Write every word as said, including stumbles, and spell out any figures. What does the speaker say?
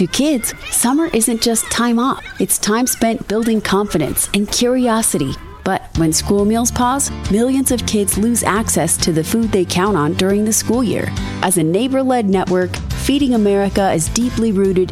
To kids, summer isn't just time off. It's time spent building confidence and curiosity. But when school meals pause, millions of kids lose access to the food they count on during the school year. As a neighbor-led network, Feeding America is deeply rooted